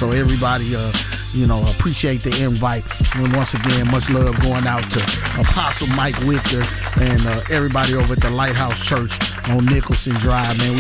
So everybody, appreciate the invite. And once again, much love going out to Apostle Mike Victor and everybody over at the Lighthouse Church on Nicholson Drive, man.